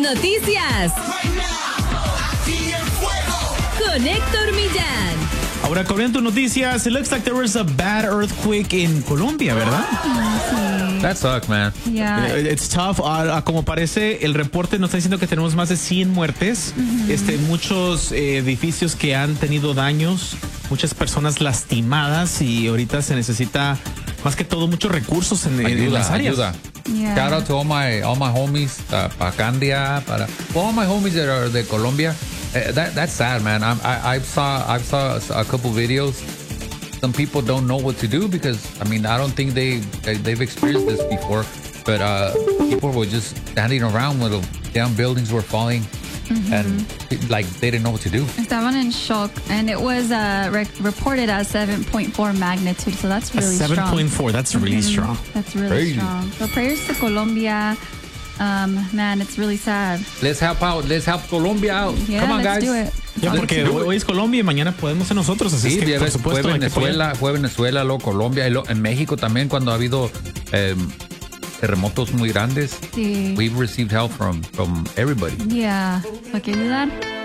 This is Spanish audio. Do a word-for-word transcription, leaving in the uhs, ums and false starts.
noticias con Héctor Millán. Ahora, corriendo noticias, it looks like there was a bad earthquake in Colombia, ¿verdad? Sí. That sucks, man. Yeah. It's tough. Uh, como parece, el reporte nos está diciendo que tenemos más de cien muertes, uh-huh. este, muchos eh, edificios que han tenido daños, muchas personas lastimadas y ahorita se necesita más que todo muchos recursos en, ayuda, en las áreas. Ayuda. Yeah. Shout out to all my all my homies, uh, para Candia, para all my homies that are de Colombia. Uh, that that's sad, man. I'm, I I saw I saw a couple videos. Some people don't know what to do because I mean I don't think they, they they've experienced this before. But uh, people were just standing around when the damn buildings were falling. Mm-hmm. And like they didn't know what to do. Estaban en shock, and it was uh, re- reported as seven point four magnitude, so that's really seven. strong. seven point four, that's really mm-hmm. strong. That's really Crazy. strong. So prayers to Colombia. Um, man, it's really sad. Let's help out. Let's help Colombia out. Yeah, Come on, let's guys. do it. Ya, porque hoy, hoy es Colombia y mañana podemos ser nosotros. Así sí, es que, por ves, supuesto, fue Venezuela, fue Venezuela, luego Colombia, y lo, en México también cuando ha habido eh, terremotos muy grandes. Sí. We've received help from from everybody. Yeah, hay que ayudar.